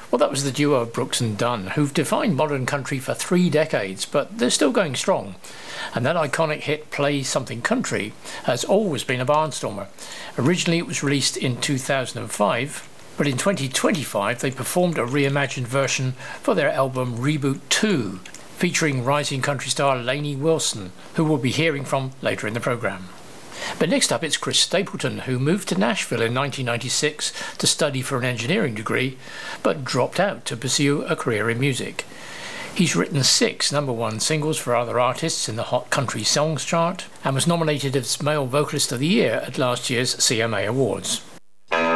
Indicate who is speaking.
Speaker 1: Well, that was the duo of Brooks and Dunn, who've defined modern country for 3 decades, but they're still going strong. And that iconic hit, Play Something Country, has always been a barnstormer. Originally it was released in 2005, but in 2025 they performed a reimagined version for their album Reboot 2, featuring rising country star Lainey Wilson, who we'll be hearing from later in the programme. But next up it's Chris Stapleton, who moved to Nashville in 1996 to study for an engineering degree, but dropped out to pursue a career in music. He's written 6 #1 singles for other artists in the Hot Country Songs chart and was nominated as Male Vocalist of the Year at last year's CMA Awards.